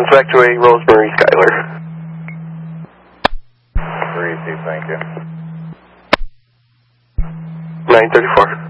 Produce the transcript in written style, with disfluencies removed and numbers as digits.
Bounce back to a Rosemary Skyler. Very easy, thank you. 934.